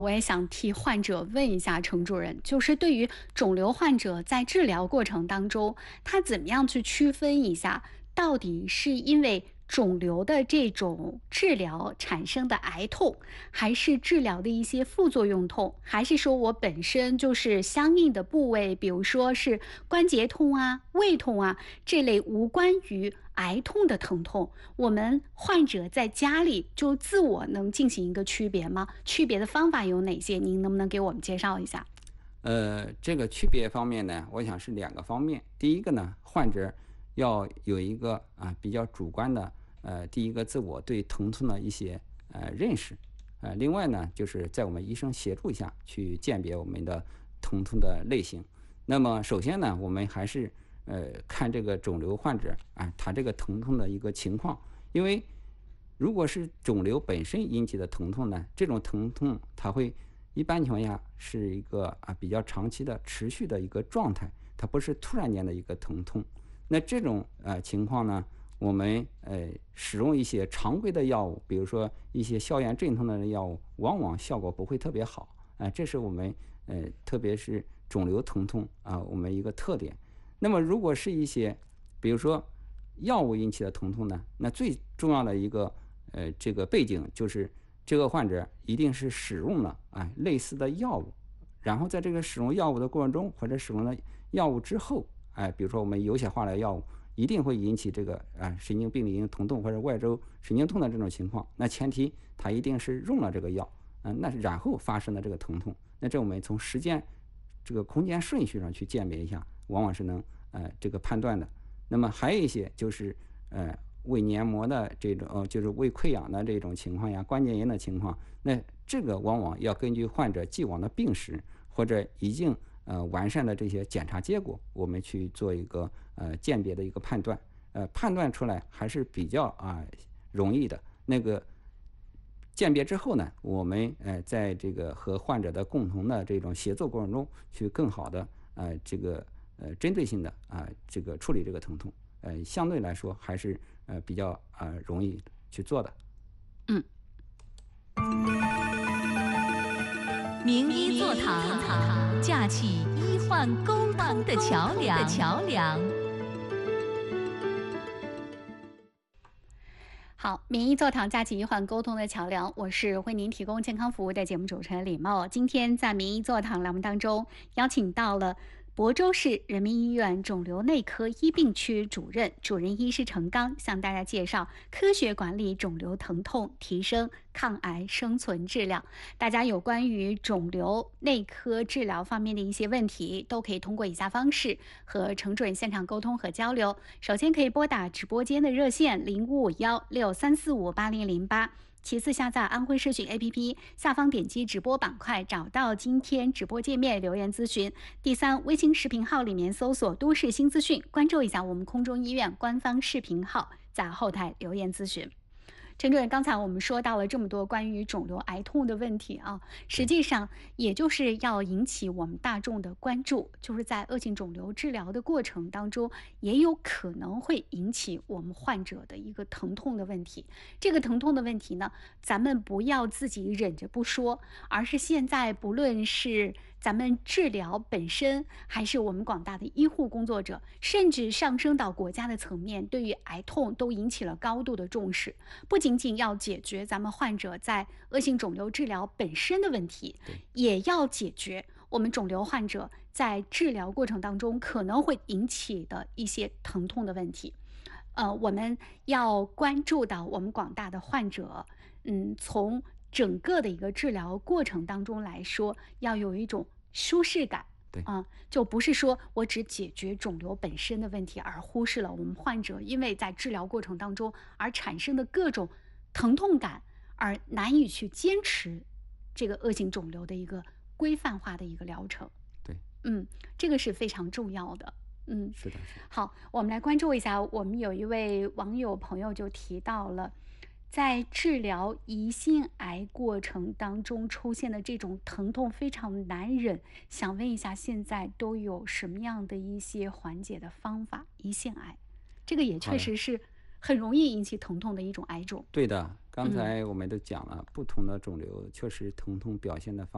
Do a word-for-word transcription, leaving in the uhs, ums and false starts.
我也想替患者问一下程主任，就是对于肿瘤患者在治疗过程当中，他怎么样去区分一下，到底是因为肿瘤的这种治疗产生的癌痛，还是治疗的一些副作用痛，还是说我本身就是相应的部位，比如说是关节痛啊、胃痛啊这类无关于癌痛的疼痛，我们患者在家里就自我能进行一个区别吗？区别的方法有哪些？您能不能给我们介绍一下？ 呃，这个区别方面呢，我想是两个方面。第一个呢，患者要有一个啊比较主观的呃，第一个自我对疼痛的一些呃认识，呃，另外呢，就是在我们医生协助下去鉴别我们的疼痛的类型。那么首先呢，我们还是呃看这个肿瘤患者啊，他这个疼痛的一个情况，因为如果是肿瘤本身引起的疼痛呢，这种疼痛它会一般情况下是一个啊比较长期的持续的一个状态，它不是突然间的一个疼痛。那这种呃情况呢，我们呃使用一些常规的药物，比如说一些消炎镇痛的药物，往往效果不会特别好。啊、这是我们呃特别是肿瘤疼痛啊、我们一个特点。那么如果是一些比如说药物引起的疼痛呢，那最重要的一个呃这个背景就是这个患者一定是使用了啊、类似的药物，然后在这个使用药物的过程中，或者使用了药物之后，哎，比如说我们有些化疗药物一定会引起这个啊神经病理疼痛或者外周神经痛的这种情况，那前提他一定是用了这个药，嗯、那然后发生的这个疼痛，那这我们从时间这个空间顺序上去鉴别一下，往往是能呃这个判断的。那么还有一些就是呃胃黏膜的这种呃就是胃溃疡的这种情况呀，关节炎的情况，那这个往往要根据患者既往的病史或者已经呃完善的这些检查结果，我们去做一个呃鉴别的一个判断，呃判断出来还是比较啊、容易的。那个鉴别之后呢，我们呃在这个和患者的共同的这种协作过程中，去更好的呃这个呃针对性的啊、这个处理这个疼痛，呃相对来说还是呃比较呃容易去做的。 嗯。 名医座堂，架起医患沟通的桥梁。桥梁。 好，名医座堂架起医患沟通的桥梁，我是为您提供健康服务的节目主持人李茂。今天在名医座堂栏目当中，邀请到了亳州市人民医院肿瘤内科医病区主任、主任医师程刚，向大家介绍科学管理肿瘤疼痛，提升抗癌生存质量。大家有关于肿瘤内科治疗方面的一些问题，都可以通过以下方式和程主任现场沟通和交流。首先可以拨打直播间的热线零五五幺六三四五八零零八。其次，下载安徽社讯 A P P， 下方点击直播板块，找到今天直播界面留言咨询。第三，微信视频号里面搜索都市新资讯，关注一下我们空中医院官方视频号，在后台留言咨询。陈主任，刚才我们说到了这么多关于肿瘤癌痛的问题啊，实际上也就是要引起我们大众的关注，就是在恶性肿瘤治疗的过程当中，也有可能会引起我们患者的一个疼痛的问题。这个疼痛的问题呢，咱们不要自己忍着不说，而是现在不论是咱们治疗本身，还是我们广大的医护工作者，甚至上升到国家的层面，对于癌痛都引起了高度的重视。不仅仅要解决咱们患者在恶性肿瘤治疗本身的问题，也要解决我们肿瘤患者在治疗过程当中可能会引起的一些疼痛的问题。呃，我们要关注到我们广大的患者，嗯，从整个的一个治疗过程当中来说，要有一种舒适感。 对啊、就不是说我只解决肿瘤本身的问题，而忽视了我们患者因为在治疗过程当中而产生的各种疼痛感，而难以去坚持这个恶性肿瘤的一个规范化的一个疗程。 对， 嗯，这个是非常重要的。嗯， 是的，是的。 好，我们来关注一下，我们有一位网友朋友就提到了，在治疗胰腺癌过程当中出现的这种疼痛非常难忍，想问一下，现在都有什么样的一些缓解的方法？胰腺癌，这个也好的确实是很容易引起疼痛的一种癌种。 对的，刚嗯才我们都讲了，不同的肿瘤确实疼痛表现的方